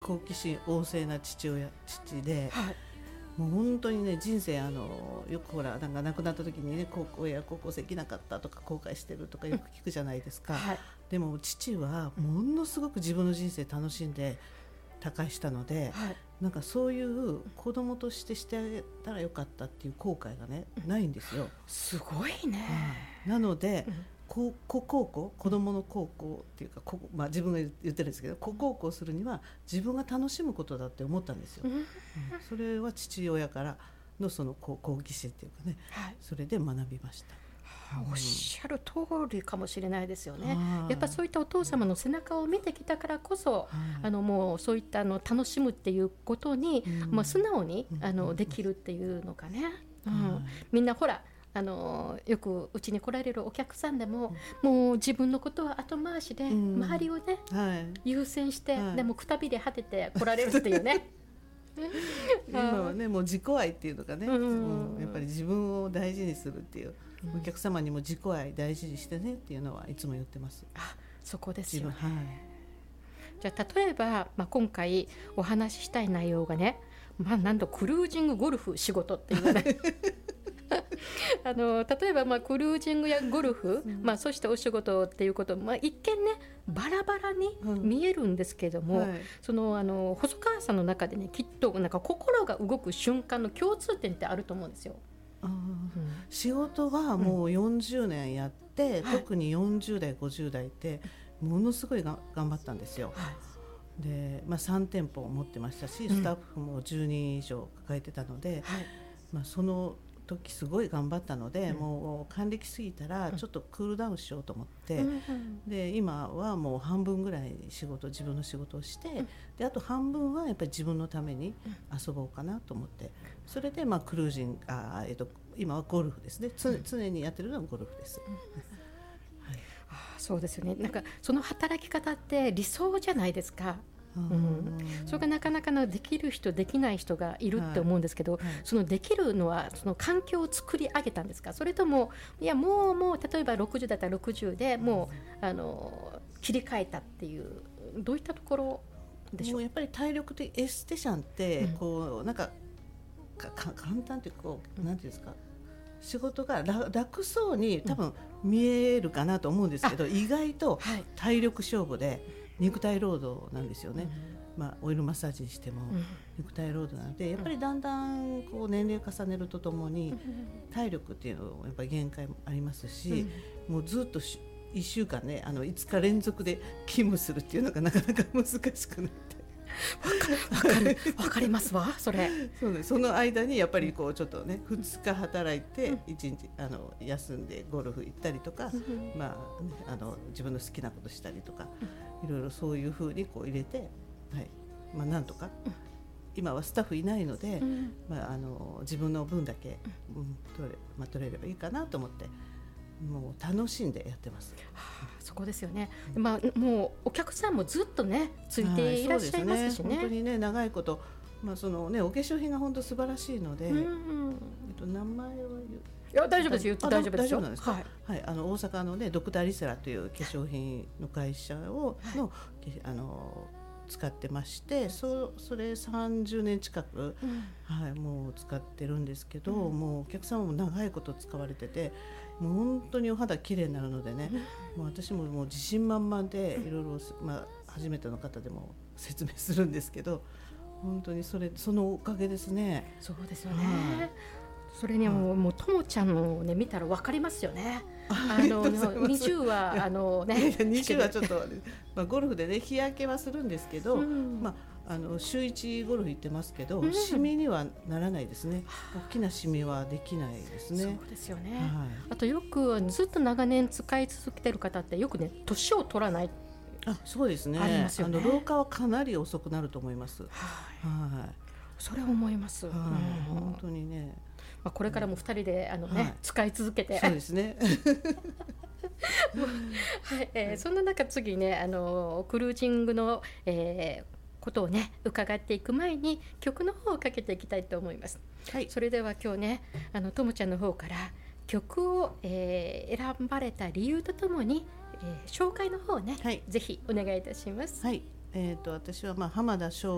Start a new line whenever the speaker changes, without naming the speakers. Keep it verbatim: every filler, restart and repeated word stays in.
好奇心旺盛な父親父で、
はい、
もう本当にね人生あのよくほらなんか亡くなった時にね高校や高校生行けなかったとか後悔してるとかよく聞くじゃないですか、はい、でも父はものすごく自分の人生楽しんで他界したので、はい、なんかそういう子供としてしてあげたらよかったっていう後悔がねないんですよ。
すごいね、
うん、なので、うん子高校子どもの高校っていうかこ、まあ、自分が言ってるんですけど子高校するには自分が楽しむことだって思ったんですよ、うんうん、それは父親からのその好奇心っていうかね、はい、それで学びました。
おっしゃる通りかもしれないですよね。やっぱそういったお父様の背中を見てきたからこそ、あのもうそういったあの楽しむっていうことに、うんまあ、素直にあのできるっていうのがね、うん、みんなほらあのよくうちに来られるお客さんでも、うん、もう自分のことは後回しで、うん、周りをね、はい、優先して、はい、でもくたびれ果てて来られるっていうね
今はねもう自己愛っていうのがね、うん、やっぱり自分を大事にするっていう、うん、お客様にも自己愛大事にしてねっていうのはいつも言ってます。
あ、そこですよね、
はい、
じゃあ例えば、まあ、今回お話ししたい内容がね、まあ、なんとクルージングゴルフ仕事っていうねあの例えばまあクルージングやゴルフ、うんまあ、そしてお仕事っていうこと、まあ、一見ねバラバラに見えるんですけども、うんはい、そのあの細川さんの中でねきっとなんか心が動く瞬間の共通点ってあると思うんですよ。
あ、うん、仕事はもうよんじゅうねんやって、うん、特によんじゅう代ごじゅう代ってものすごいが頑張ったんですよ、はい、でまあ、さん店舗持ってましたしスタッフもじゅうにん以上抱えてたので、うんはいまあ、その時すごい頑張ったので、うん、もう還暦過ぎたらちょっとクールダウンしようと思って、うん、で今はもう半分ぐらい仕事自分の仕事をして、うん、であと半分はやっぱり自分のために遊ぼうかなと思ってそれでまあクルージングあ、えっと、今はゴルフですね、つ、うん、常にやってるのはゴルフです、うんはい、
あそうですよね。なんかその働き方って理想じゃないですか。うん、それがなかなかのできる人できない人がいるって思うんですけど、はいはい、そのできるのはその環境を作り上げたんですか、それともいやもうもう例えばろくじゅうだったらろくじゅうでもうあの切り替えたっていうどういったところでしょう。
もうやっぱり体力的エステシャンってこう、うん、なんかかか簡単っていうこう、うん、なんていうんですか仕事が 楽, 楽そうに多分見えるかなと思うんですけど、うん、意外と体力勝負で肉体労働なんですよね、うんまあ、オイルマッサージにしても肉体労働なので、やっぱりだんだんこう年齢重ねるとともに体力っていうのはやっぱり限界もありますし、うん、もうずっといっしゅうかんねあのいつか連続で勤務するっていうのがなかなか難しくなって
わかるわかりますわそれ
そうね、その間にやっぱりこうちょっとねふつか働いていちにちあの休んでゴルフ行ったりとか、まあね、あの自分の好きなことしたりとかいろいろそういうふうにこう入れて、はいまあ、なんとか今はスタッフいないので、まあ、あの自分の分だけ、うん取れまあ、取れればいいかなと思ってもう楽しんでやってます、
はあ、そこですよね、まあ、もうお客さんもずっとねついていらっしゃいますしね、はい、
本当にね長いこと、まあそのね、お化粧品が本当素晴らしいので、うんえっと、名前は言う
いや大丈夫ですよ大丈夫ですよ、
大丈夫なんですか、はいはい、あの大阪の、ね、ドクターリセラという化粧品の会社をの、はい、あの使ってまして そ, それさんじゅうねん近く、うんはい、もう使ってるんですけど、うん、もうお客様も長いこと使われててもう本当にお肌きれいになるのでね、うん、もう私ももう自信満々でいろいろ、まあ、初めての方でも説明するんですけど本当にそれそのおかげですね。
そうですよね、はいそれにも、もうともちゃんの、ね、見たら分かりますよね。あのにじゅうはあの、ね、
にじゅうはちょっと、まあ、ゴルフで、ね、日焼けはするんですけど、うんまあ、あの週いちゴルフ行ってますけど、うん、シミにはならないですね。大きなシミはできないですね。
そうですよね、はい、あとよくずっと長年使い続けてる方ってよくね年を取らない
あそうですね。ありますよね。あの老化はかなり遅くなると思います。はい
はい、それは思います、はいうん、
本当にね
まあ、これからもふたりであの、ねはい、使い続けて
そうですね
はいえー、そんな中次ねあのクルージングの、えー、ことをね伺っていく前に曲の方をかけていきたいと思います、はい、それでは今日ねあのともちゃんの方から曲を、えー、選ばれた理由とともに、えー、紹介の方をね、はい、ぜひお願いいたします。
はいえー、と私はまあ浜田省